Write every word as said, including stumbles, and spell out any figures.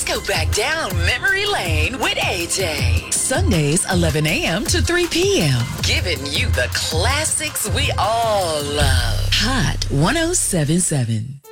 go back down memory lane with A J. Sundays, eleven a.m. to three p.m. Giving you the classics we all love. Hot one oh seven point seven.